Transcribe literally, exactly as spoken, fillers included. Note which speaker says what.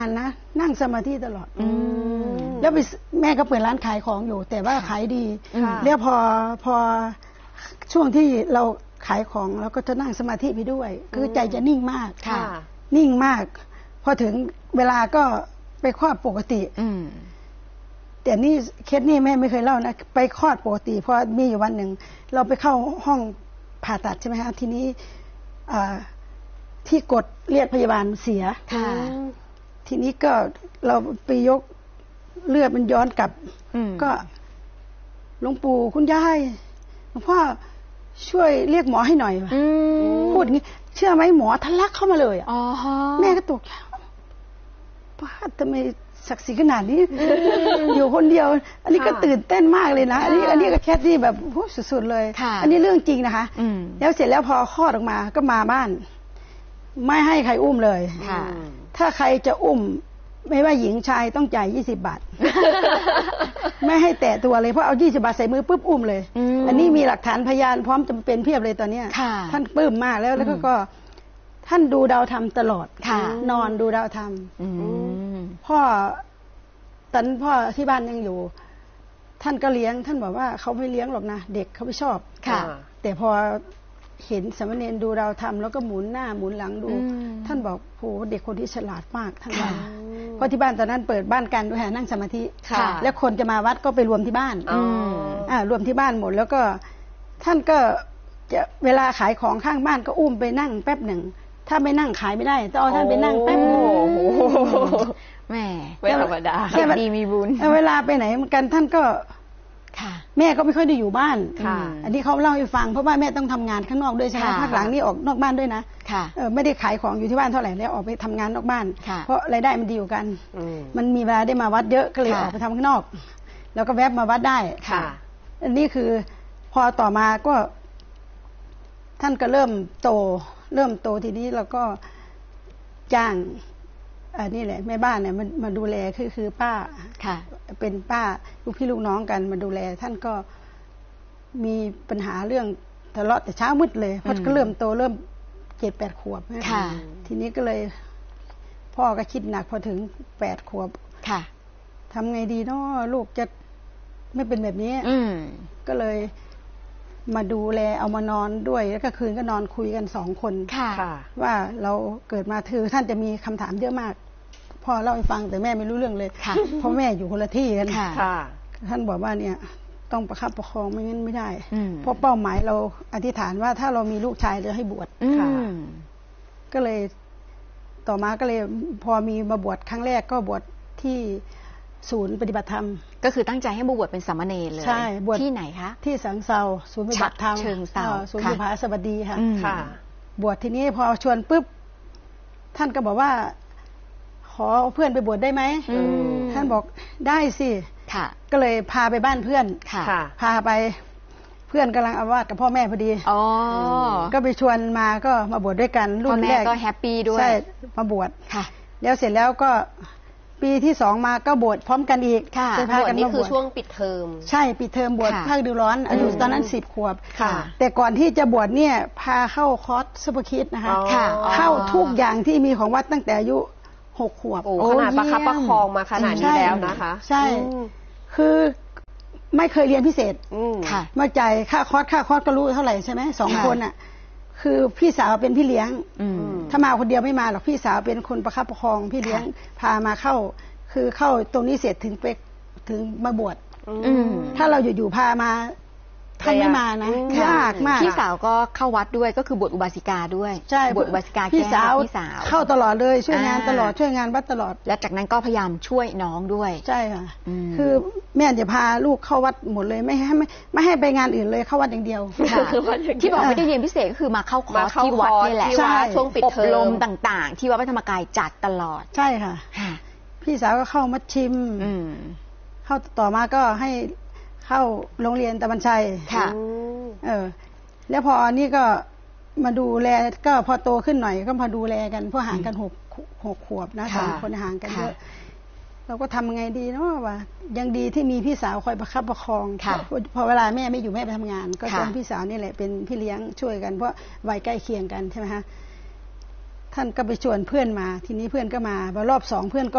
Speaker 1: นะนั่งสมาธิตลอดแล้วไปแม่ก็เปิดร้านขายของอยู่แต่ว่าขายดีแล้วพอพอช่วงที่เราขายของเราก็จะนั่งสมาธิไปด้วยคือใจจะนิ่งมากนิ่งมากพอถึงเวลาก็ไปคลอดปกติแต่นี่เคสนี่แม่ไม่เคยเล่านะไปคลอดปกติพอมีอยู่วันหนึ่งเราไปเข้าห้องผ่าตัดใช่ไหมคะทีนี้ที่กดเรียกพยาบาลเสียทีนี้ก็เราไปยกเลือดมันย้อนกลับก็หลวงปู่คุณยายหลวงพ่อช่วยเรียกหมอให้หน่อยพูดอย่างนี้เชื่อไหมหมอทะลักเข้ามาเลยอ่ะแม่ก็ตกป้าทำไมศักดิ์ศรีขนาดนี้อยู่คนเดียวอันนี้ก็ตื่นเต้นมากเลยนะอันนี้อันนี้ก็แค่ที่แบบสุดๆเลยอันนี้เรื่องจริงนะคะแล้วเสร็จแล้วพอคลอดออกมาก็มาบ้านไม่ให้ใครอุ้มเลยถ้าใครจะอุ้มไม่ว่าหญิงชายต้องจ่ายยี่สิบบาทไม่ให้แตะตัวเลยเพราะเอายี่สิบบาทใส่มือปุ๊บอุ้มเลยอันนี้มีหลักฐานพยานพร้อมจำเป็นเพียบเลยตอนนี้ท่านปลื้มมากแล้วแล้วก็ท่านดูดาวธรรมตลอดนอนดูดาวธรรมพ่อตอนพ่อที่บ้านยังอยู่ท่านก็เลี้ยงท่านบอกว่าเขาไม่เลี้ยงหรอกนะเด็กเขาไม่ชอบแต่พอเห็นสามเณรดูดาวธรรมแล้วก็หมุนหน้าหมุนหลังดูท่านบอกโหเด็กคนที่ฉลาดมากท่านว่าเพราะที่บ้านตอนนั้นเปิดบ้านกันด้วยนั่งสมาธิแล้วคนจะมาวัดก็ไปรวมที่บ้านอ่ารวมที่บ้านหมดแล้วก็ท่านก็จะเวลาขายของข้างบ้านก็อุ้มไปนั่งแป๊บหนึ่งถ้าไม่นั่งขายไม่ได้ต้องเอาท่านไปนั่งแป๊บนึง
Speaker 2: แม่ไม่ธรรมดาดีมีบุญ
Speaker 1: เวลาไปไหนเหมือนกันท่านก็แม่ก็ไม่ค่อยได้อยู่บ้านอันนี้เขาเล่าให้ฟังเพราะว่าแม่ต้องทำงานข้างนอกด้วยใช่ไหมภาคหลังนี่ออกนอกบ้านด้วยนะไม่ได้ขายของอยู่ที่บ้านเท่าไหร่แล้วออกไปทำงานนอกบ้านเพราะรายได้มันดีกว่ากันมันมีเวลาได้มาวัดเยอะก็เลยออกไปทำข้างนอกแล้วก็แวบมาวัดได้อันนี้คือพอต่อมาก็ท่านก็เริ่มโตเริ่มโตทีนี้เราก็จ้างอันนี้แหละแม่บ้านเนี่ยมันมาดูแลคือคือป้าค่ะเป็นป้าลูกพี่ลูกน้องกันมาดูแลท่านก็มีปัญหาเรื่องทะเลาะแต่เช้ามืดเลยเพราะก็เริ่มโตเริ่มเจ็ดแปดขวบค่ะทีนี้ก็เลยพ่อก็คิดหนักพอถึงแปดขวบค่ะทำไงดีเนาะลูกจะไม่เป็นแบบนี้ก็เลยมาดูแลเอามานอนด้วยแล้วก็คืนก็นอนคุยกันสองคนว่าเราเกิดมาคือท่านจะมีคำถามเยอะมากพ่อเล่าให้ฟังแต่แม่ไม่รู้เรื่องเลยเพราะแม่อยู่คนละที่กันท่านบอกว่าเนี่ยต้องประคับประคองไม่งั้นไม่ได้เพราะเป้าหมายเราอธิษฐานว่าถ้าเรามีลูกชายจะให้บวชก็เลยต่อมาก็เลยพอมีมาบวชครั้งแรกก็บวชที่ศูนย์ปฏิบัติธรรม
Speaker 2: ก็คือตั้งใจให้บวชเป็นสามเณรเลย
Speaker 1: ใช่บวช
Speaker 2: ที่ไหนคะ
Speaker 1: ที่สังเซาศูนย์ปฏิบัติธรรม
Speaker 2: เชิงเซา
Speaker 1: ศูนย์สุภาสวัสดีค่ะบวชทีนี้พอชวนปุ๊บท่านก็บอกว่าขอเพื่อนไปบวชได้ไหมท่านบอกได้สิก็เลยพาไปบ้านเพื่อนพาไปเพื่อนกำลังอาวาสกับพ่อแม่พอดีก็ไปชวนมาก็มาบวชด้วยกันรุ่นแรก
Speaker 2: ก็แฮปปี้ด้วย
Speaker 1: ใช่มาบวชแล้วเสร็จแล้วก็ปีที่สองมาก็บวชพร้อมกันอีก
Speaker 3: จะพากันมาบวชนี่คือช่วงปิดเทอม
Speaker 1: ใช่ปิดเทอมบวชภาคฤดูร้อนอายุตอนนั้นสิบขวบแต่ก่อนที่จะบวชเนี่ยพาเข้าคอร์สซุปเปอร์คิดนะคะเข้าทุกอย่างที่มีของวัดตั้งแต่อายุหกขวบ
Speaker 3: โอ้ขนาดประคับประคองมาขนาดนี้แล้วนะคะ
Speaker 1: ใช่คือไม่เคยเรียนพิเศษค่ะมาจ่ายค่าคอร์สค่าคอร์สก็รู้เท่าไหร่ใช่ไหมสองคนอ่ะคือพี่สาวเป็นพี่เลี้ยงถ้ามาคนเดียวไม่มาหรอกพี่สาวเป็นคนประคับประคองพี่เลี้ยงพามาเข้าคือเข้าตรงนี้เสร็จถึงไปถึงมาบวชถ้าเราอยู่ๆพามาท่านไม่มานะยากมาก
Speaker 2: พี่สาวก็เข้าวัดด้วยก็คือบวชอุบาสิกาด้วย
Speaker 1: ใช่
Speaker 2: บวชอุบาสิกา
Speaker 1: พี่สาวเข้าตลอดเลยช่วยงานตลอดช่วยงานวัดตลอด
Speaker 2: และจากนั้นก็พยายามช่วยน้องด้วย
Speaker 1: ใช่ค่ะคือแม่จะพาลูกเข้าวัดหมดเลยไม่ให้ไม่ไม่ให้ไปงานอื่นเลยเข้าวัดอย่างเดียว
Speaker 2: ที่บอกไม่ได้เรียนพิเศษก็คือมาเข้าคอร์สที่วัดนี่แหละ
Speaker 3: ช่วงปิดเทอม
Speaker 2: อบรมต่างๆที่วัดพระธรรมกายจัดตลอด
Speaker 1: ใช่ค่ะพี่สาวก็เข้ามาชิมเข้าต่อมาก็ให้เข้าโรงเรียนตะวันชัยค่ะเออแล้วพอนี่ก็มาดูแลก็พอโตขึ้นหน่อยก็มาดูแลกันเพราะห่างกันหกหกขวบนะสองคนห่างกันเยอะเราก็ทำไงดีเนาะว่ายังดีที่มีพี่สาวคอยประคับประคองพอเวลาแม่ไม่อยู่แม่ไปทำงานก็จะพี่สาวนี่แหละเป็นพี่เลี้ยงช่วยกันเพราะวัยใกล้เคียงกันใช่ไหมคะท่านก็ไปชวนเพื่อนมาทีนี้เพื่อนก็มารอบสองเพื่อนก็